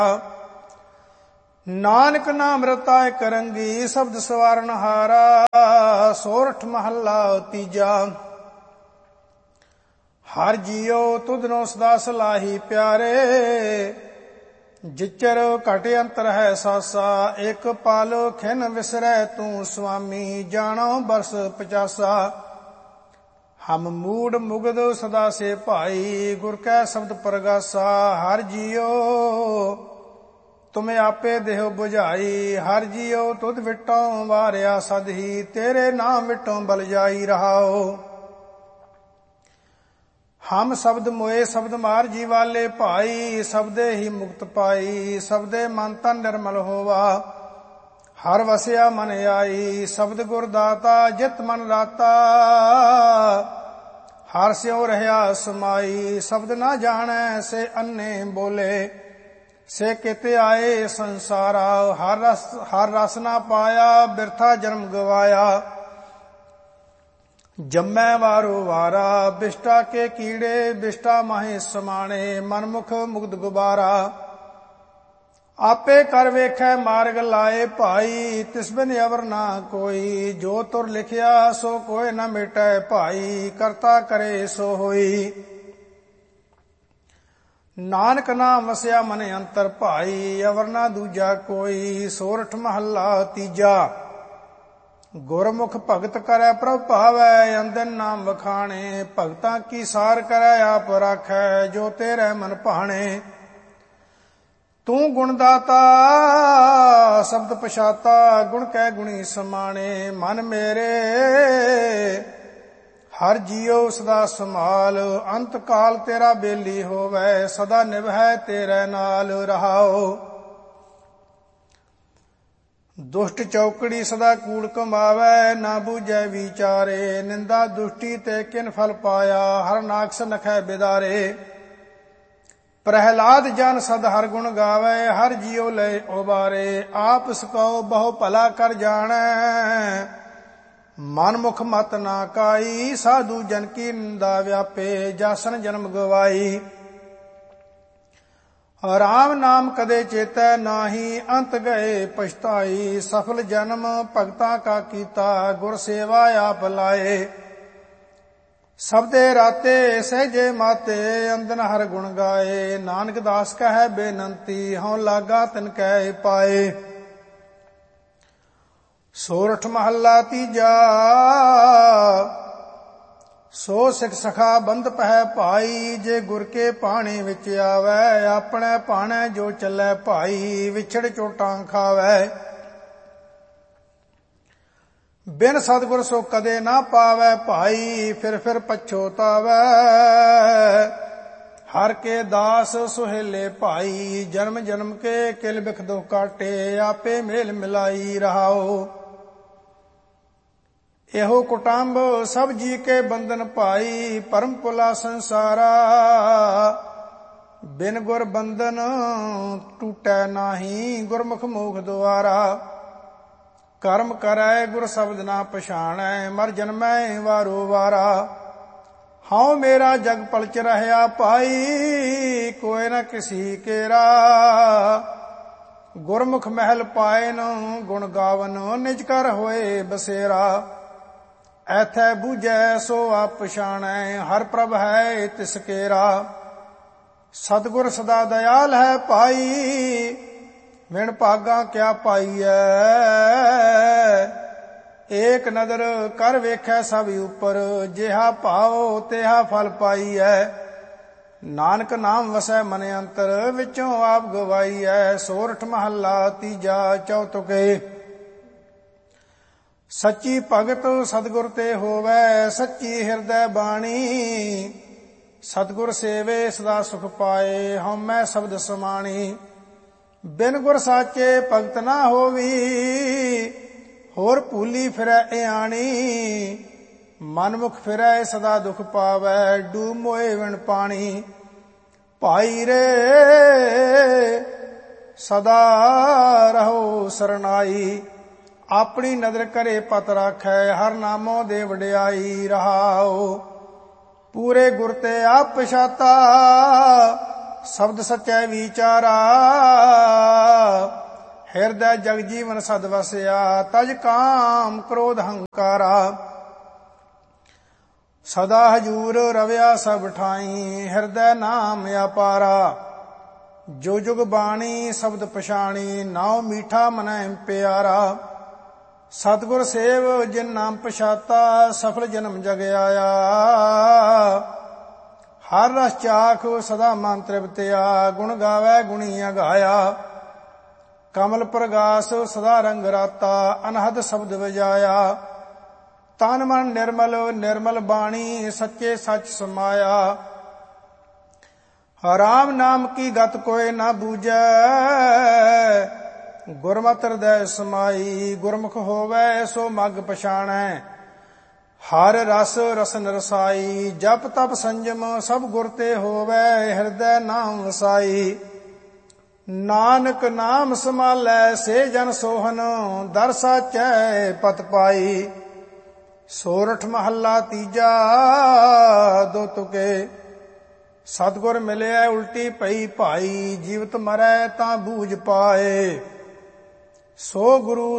ਨਾਨਕ ਨਾਮ ਰਤਾਇ ਕਰੰਗੀ ਸ਼ਬਦ ਸਵਾਰਨ ਹਾਰਾ। ਸੋਰਠ ਮਹੱਲਾ ਤੀਜਾ। ਹਰ ਜੀਉ ਤੁਧਨੋ ਸਦਾ ਸਲਾਹੀ ਪਿਆਰੇ। ਜਿਚਰ ਘਟ ਅੰਤਰ ਹੈ ਸਾਸਾ। ਇਕ ਪਲ ਖਿਨ ਵਿਸਰੈ ਤੂੰ ਸੁਆਮੀ। ਜਾਣੋ ਬਰਸ 50। ਹਮ ਮੂੜ ਮੁਗਧ ਸਦਾ ਸੇ ਭਾਈ। ਗੁਰ ਕੈ ਸ਼ਬਦ ਪ੍ਰਗਾਸਾ। ਹਰ ਜੀਉ ਤੁਮੇ ਆਪੇ ਦੇਹੁ 부ਝਾਈ। ਹਰ ਜੀਉ ਤੁਧ ਵਿਟੋਂ ਵਾਰਿਆ ਸਦਹੀ। ਤੇਰੇ ਨਾਮ ਵਿਟੋਂ ਬਲ ਜਾਈ ਰਹਾਓ। ਹਮ ਸ਼ਬਦ ਮੋਏ ਸ਼ਬਦ ਮਾਰ ਜੀ ਵਾਲੇ ਭਾਈ। ਸ਼ਬਦੇ ਹੀ ਮੁਕਤ ਪਾਈ। ਸ਼ਬਦੇ ਮਨ ਤਨ ਨਿਰਮਲ ਹੋਵਾ। ਹਰ ਵਸਿਆ ਮਨ ਆਈ। ਸ਼ਬਦ ਗੁਰ ਦਾਤਾ ਜਿਤ ਮਨ ਰਾਤਾ। ਹਰ ਸਿਉ ਰਹਿਆ ਸਮਾਈ। ਸ਼ਬਦ ਨਾ ਜਾਣੈ ਸੇ ਅੰਨੇ ਬੋਲੇ। ਸੇ ਕਿਤੇ ਆਏ ਸੰਸਾਰਾ। ਹਰ ਰਸ ਨਾ ਪਾਇਆ ਬਿਰਥਾ ਜਨਮ ਗਵਾਇਆ। ਜੰਮੈ ਵਾਰੋ ਵਾਰਾ। ਬਿਸ਼ਟਾ ਕੇ ਕੀੜੇ ਬਿਸ਼ਟਾ ਮਾਹੇ ਸਮਾਣੇ। ਮਨਮੁਖ ਮੁਗਧ ਗੁਬਾਰਾ। ਆਪੇ ਕਰ ਵੇਖੈ ਮਾਰਗ ਲਾਏ ਭਾਈ। ਤਿਸ ਬਿਨ ਅਵਰ ਨਾ ਕੋਈ। ਜੋ ਤੁਰ ਲਿਖਿਆ ਸੋ ਕੋਇ ਨ ਮਿਟੈ ਭਾਈ। ਕਰਤਾ ਕਰੇ ਸੋ ਹੋਈ। ਨਾਨਕ ਨਾਮ ਵਸਿਆ ਮਨ ਅੰਤਰ ਭਾਈ। ਅਵਰ ਨਾ ਦੂਜਾ ਕੋਈ। ਸੋਰਠ ਮਹੱਲਾ ਤੀਜਾ। ਗੁਰਮੁਖ ਭਗਤ ਕਰੈ ਪ੍ਰਭ ਭਾਵੈ। ਅੰਦਨ ਨਾਮ ਵਖਾਣੇ। ਭਗਤਾਂ ਕੀ ਸਾਰ ਕਰੈ ਆਪ ਰਾਖੈ। ਜੋ ਤੇਰੇ ਮਨ ਭਾਣੇ। ਤੂੰ ਗੁਣ ਦਾਤਾ ਸ਼ਬਦ ਪਛਾਤਾ। ਗੁਣ ਕੈ ਗੁਣੀ ਸਮਾਣੇ। ਮਨ ਮੇਰੇ ਹਰ ਜੀਉ ਸਦਾ ਸੰਭਾਲ। ਅੰਤ ਕਾਲ ਤੇਰਾ ਬੇਲੀ ਹੋਵੈ। ਸਦਾ ਨਿਭੈ ਤੇਰੇ ਨਾਲ ਰਹਾਓ। ਦੁਸ਼ਟ ਚੌਕੜੀ ਸਦਾ ਕੂੜ ਕਮਾਵੈ। ਨਾ ਬੂਝੈ ਵਿਚਾਰੇ। ਨਿੰਦਾ ਦੁਸ਼ਟੀ ਤੇ ਕਿਨ ਫਲ ਪਾਇਆ। ਹਰ ਨਾਕਸ ਨਖੈ ਬਿਦਾਰੇ। ਪ੍ਰਹਿਲਾਦ ਜਨ ਸਦ ਹਰ ਗੁਣ ਗਾਵੈ। ਹਰ ਜੀਉ ਲੈ ਉਬਾਰੇ। ਆਪ ਸਕਉ ਬਹੁ ਭਲਾ ਕਰ ਜਾਣੈ। ਮਨ ਮੁਖ ਮਤ ਨਾ ਕਾਈ। ਸਾਧੂ ਜਨ ਕੀ ਨਿੰਦਾ ਵਿਆਪੇ। ਜਾਸਨ ਜਨਮ ਗਵਾਈ। ਰਾਮ ਨਾਮ ਕਦੇ ਚੇਤੈ ਨਾਹੀ। ਅੰਤ ਗਏ ਪਛਤਾਈ। ਸਫਲ ਜਨਮ ਭਗਤਾਂ ਕਾ ਕੀਤਾ। ਗੁਰ ਸੇਵਾ ਆਪ ਲਾਏ। ਸਬਦੇ ਰਾਤੇ ਸਹਿਜੇ ਮਾਤੇ। ਅੰਦਨ ਹਰ ਗੁਣ ਗਾਏ। ਨਾਨਕ ਦਾਸ ਕਹੈ ਬੇਨੰਤੀ। ਹਉ ਲਾਗਾ ਤਿਨ ਕੈ ਪਾਏ। ਸੋਰਠ ਮਹੱਲਾ ਤੀਜਾ। ਸੋ ਸਿਖ ਸਖਾ ਬੰਧ ਪਹਿ ਭਾਈ। ਜੇ ਗੁਰ ਕੇ ਪਾਣੇ ਵਿੱਚ ਆਵੈ। ਆਪਣੇ ਭਾਣੇ ਜੋ ਚੱਲੈ ਭਾਈ। ਵਿਛੜ ਚੋਟਾਂ ਖਾਵੈ। ਬਿਨ ਸਤਿਗੁਰ ਸੋ ਕਦੇ ਨਾ ਪਾਵੈ ਭਾਈ। ਫਿਰ ਪਛੋਤਾਵੈ। ਹਰ ਕੇ ਦਾਸ ਸੁਹੇਲੇ ਭਾਈ। ਜਨਮ ਜਨਮ ਕੇ ਕਿਲ ਬਿਖ ਦੁਖ ਕਾਟੇ। ਆਪੇ ਮੇਲ ਮਿਲਾਈ ਰਹਾਓ। ਇਹੋ ਕੁਟੰਬ ਸਭ ਜੀ ਕੇ ਬੰਧਨ ਭਾਈ। ਪਰਮ ਪੁਲਾ ਸੰਸਾਰਾ। ਬਿਨ ਗੁਰ ਬੰਧਨ ਟੂਟੈ ਨਾਹੀ। ਗੁਰਮੁਖ ਮੋਖ ਦੁਆਰਾ। ਕਰਮ ਕਰੈ ਗੁਰ ਸ਼ਬਦ ਨਾ ਪਛਾਣੈ। ਮਰ ਜਨਮੈ ਵਾਰੋ ਵਾਰਾ। ਹਉ ਮੇਰਾ ਜਗ ਪਲਚ ਰਹਿਆ ਭਾਈ। ਕੋਇ ਨ ਕਿਸੀ ਕੇਰਾ। ਗੁਰਮੁਖ ਮਹਿਲ ਪਾਇਨ ਗੁਣ ਗਾਵਨ। ਨਿਜ ਕਰ ਹੋਏ ਬਸੇਰਾ। ਐਥੈ ਬੂਝੈ ਸੋ ਆਪ ਪਛਾਣੈ। ਹਰ ਪ੍ਰਭ ਹੈ ਤਿਸ ਕੇਰਾ। ਸਤਿਗੁਰ ਸਦਾ ਦਇਆਲ ਹੈ ਭਾਈ। ਵਿਣ ਭਾਗਾ ਕਿਆ ਪਾਈਐ। ਏਕ ਨਦਰ ਕਰ ਵੇਖੈ ਸਭ ਉਪਰ। ਜਿਹਾ ਭਾਉ ਤਿਹਾ ਫਲ ਪਾਈਐ। ਨਾਨਕ ਨਾਮ ਵਸੈ ਮਨ ਅੰਤਰ। ਵਿੱਚੋਂ ਆਪ ਗਵਾਈਐ। ਸੋਰਠ ਮਹੱਲਾ ਤੀਜਾ ਚੌਤੁਕੇ। ਸੱਚੀ ਭਗਤ ਸਤਿਗੁਰ ਤੇ ਹੋਵੈ। ਸੱਚੀ ਹਿਰਦੈ ਬਾਣੀ। ਸਤਿਗੁਰ ਸੇਵੇ ਸਦਾ ਸੁਖ ਪਾਏ। ਹਉਮੈ ਸ਼ਬਦ ਸਮਾਣੀ। ਬਿਨ ਗੁਰ ਸਾਚੇ ਭਗਤ ਨਾ ਹੋਵੀ। ਹੋਰ ਭੂਲੀ ਫਿਰੈ ਇਆਣੀ। ਮਨਮੁਖ ਫਿਰੈ ਸਦਾ ਦੁਖ ਪਾਵੈ। ਡੂਬ ਮੋਏ ਵਿਣ ਪਾਣੀ। ਭਾਈ ਰੇ ਸਦਾ ਰਹੋ ਸਰਨਾਈ। ਆਪਣੀ ਨਦਰ ਕਰੇ ਪਤ ਰਾਖੈ। ਹਰ ਨਾਮੋ ਦੇ ਵਡਿਆਈ ਰਹਾਓ। ਪੂਰੇ ਗੁਰ ਤੇ ਆਪ ਪਛਾਤਾ। ਸ਼ਬਦ ਸਚੈ ਵਿਚਾਰਾ ਹਿਰਦੈ ਜਗ ਜੀਵਨ ਸਦ ਵਸਿਆ ਤਜ ਕਾਮ ਕ੍ਰੋਧ ਹੰਕਾਰਾ ਸਦਾ ਹਜੂਰ ਰਵਿਆ ਸਭ ਠਾਈ ਹਿਰਦੈ ਨਾਮ ਅਪਾਰਾ ਜੋ ਜੁਗ ਬਾਣੀ ਸ਼ਬਦ ਪਛਾਣੀ ਨਾਉ ਮੀਠਾ ਮਨੈ ਪਿਆਰਾ ਸਤਿਗੁਰ ਸੇਵ ਜਿਨ ਨਾਮ ਪਛਾਤਾ ਸਫਲ ਜਨਮ ਜਗ ਆਇਆ ਹਰ ਰਸ ਚਾਖ ਸਦਾ ਮਨ ਤ੍ਰਿਪਤਿਆ ਗੁਣ ਗਾਵੈ ਗੁਣੀ ਅਗਾਇਆ ਕਮਲ ਪ੍ਰਗਾਸ ਸਦਾ ਰੰਗ ਰਾਤਾ ਅਨਹਦ ਸ਼ਬਦ ਵਜਾਇਆ ਤਨ ਮਨ ਨਿਰਮਲ ਨਿਰਮਲ ਬਾਣੀ ਸੱਚੇ ਸੱਚ ਸਮਾਇਆ ਰਾਮ ਨਾਮ ਕੀ ਗਤ ਕੋਇ ਨਾ ਬੂਝੈ ਗੁਰਮਤਿ ਹਿਰਦੈ ਸਮਾਈ ਗੁਰਮੁਖ ਹੋਵੈ ਸੋ ਮਗ ਪਛਾਣੈ ਹਰ ਰਸ ਰਸਨ ਰਸਾਈ ਜਪ ਤਪ ਸੰਜਮ ਸਭ ਗੁਰ ਤੇ ਹੋਵੈ ਹਿਰਦੈ ਨਾਮ ਵਸਾਈ ਨਾਨਕ ਨਾਮ ਸਮਾਲੈ ਸੇ ਜਨ ਸੋਹਨ ਦਰ ਸਾਚੈ ਪਤ ਪਾਈ ਸੋਰਠ ਮਹੱਲਾ ਤੀਜਾ ਦੋ ਤੁਕੇ ਸਤਿਗੁਰ ਮਿਲਿਆ ਉਲਟੀ ਪਈ ਭਾਈ ਜੀਵਤ ਮਰੈ ਤਾਂ ਬੂਝ ਪਾਏ ਸੋ ਗੁਰੂ